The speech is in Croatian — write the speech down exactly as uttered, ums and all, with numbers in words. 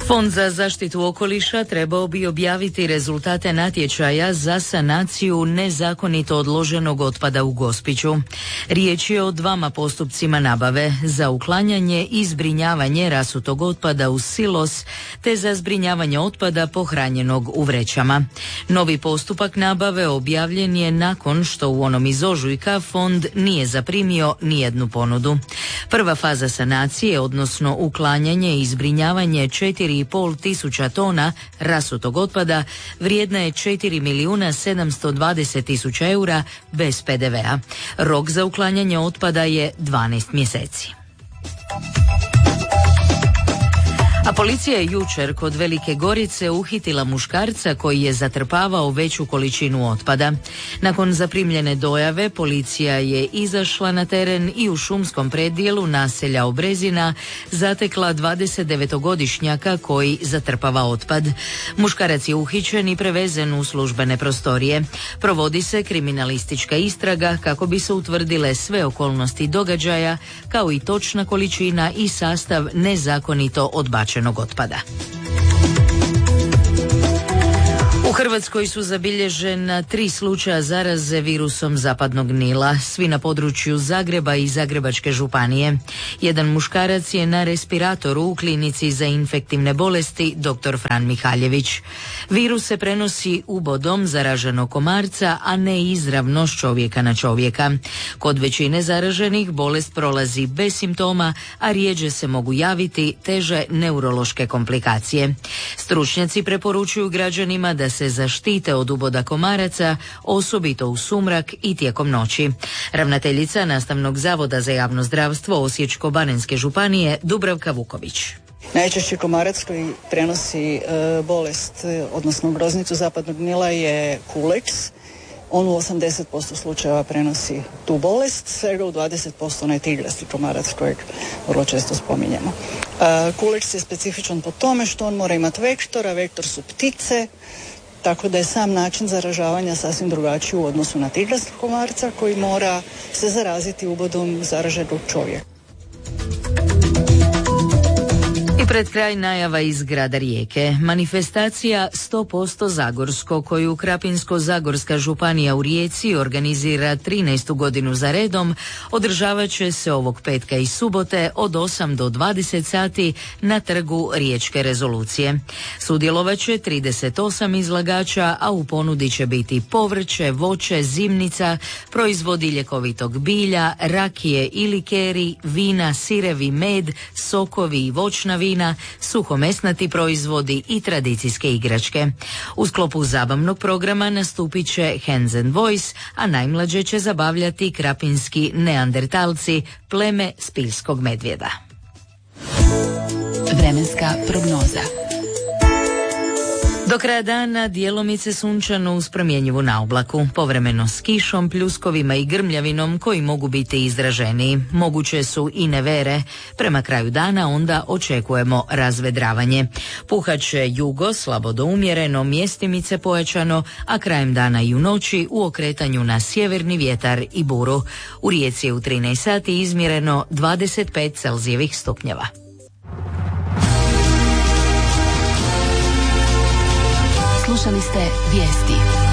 Fond za zaštitu okoliša trebao bi objaviti rezultate natječaja za sanaciju nezakonito odloženog otpada u Gospiću. Riječ je o dvama postupcima nabave za uklanjanje i zbrinjavanje rasutog otpada u silos te za zbrinjavanje otpada pohranjenog u vrećama. Novi postupak nabave objavljen je nakon što u onom iz ožujka fond nije zaprimio nijednu ponudu. Prva faza sanacije, odnosno uklanjanje i zbrinjavanje četiri i pol tisuća tona rasutog otpada, vrijedna je četiri milijuna sedamsto dvadeset tisuća eura bez pe de vea. Rok za uklanjanje otpada je dvanaest mjeseci. A policija je jučer kod Velike Gorice uhitila muškarca koji je zatrpavao veću količinu otpada. Nakon zaprimljene dojave, policija je izašla na teren i u šumskom predjelu naselja Obrezina zatekla dvadesetdevetogodišnjaka koji zatrpava otpad. Muškarac je uhićen i prevezen u službene prostorije. Provodi se kriminalistička istraga kako bi se utvrdile sve okolnosti događaja, kao i točna količina i sastav nezakonito odbačenog otpada. U Hrvatskoj su zabilježena tri slučaja zaraze virusom zapadnog Nila, svi na području Zagreba i Zagrebačke županije. Jedan muškarac je na respiratoru u klinici za infektivne bolesti doktor Fran Mihaljević. Virus se prenosi ubodom zaraženog komarca, a ne izravno s čovjeka na čovjeka. Kod većine zaraženih bolest prolazi bez simptoma, a rijeđe se mogu javiti teže neurološke komplikacije. Stručnjaci preporučuju građanima da se zaštite od uboda komaraca, osobito u sumrak i tijekom noći. Ravnateljica Nastavnog zavoda za javno zdravstvo Osječko-baranjske županije Dubravka Vuković. Najčešći komarac koji prenosi e, bolest, odnosno groznicu zapadnog Nila je kuleks. On u osamdeset posto slučajeva prenosi tu bolest, svega u dvadeset posto onaj tigrasti komarac kojeg vrlo često spominjemo. E, kuleks je specifičan po tome što on mora imati vektora, vektor su ptice, tako da je sam način zaražavanja sasvim drugačiji u odnosu na tigrastog komarca koji mora se zaraziti ubodom zaraženog čovjeka. I pred kraj najava iz grada Rijeke. Manifestacija sto posto Zagorsko, koju Krapinsko-zagorska županija u Rijeci organizira trinaestu godinu za redom, održavat će se ovog petka i subote od osam do dvadeset sati na trgu Riječke rezolucije. Sudjelovat će trideset osam izlagača, a u ponudi će biti povrće, voće, zimnica, proizvodi ljekovitog bilja, rakije i likeri, vina, sirevi, med, sokovi i voćna vina, suhomesnati proizvodi i tradicijske igračke. U sklopu zabavnog programa nastupit će Hands and Voice, a najmlađe će zabavljati krapinski neandertalci, pleme Spiljskog medvjeda. Vremenska prognoza. Do kraja dana djelomice sunčano uz promjenjivu naoblaku, povremeno s kišom, pljuskovima i grmljavinom koji mogu biti izraženiji. Moguće su i nevere. Prema kraju dana onda očekujemo razvedravanje. Puhat će jugo, slabo do umjereno, mjestimice pojačano, a krajem dana i u noći u okretanju na sjeverni vjetar i buru. U Rijeci je u trinaest sati izmjereno dvadeset pet Celzijevih stupnjeva. Slušali ste vijesti.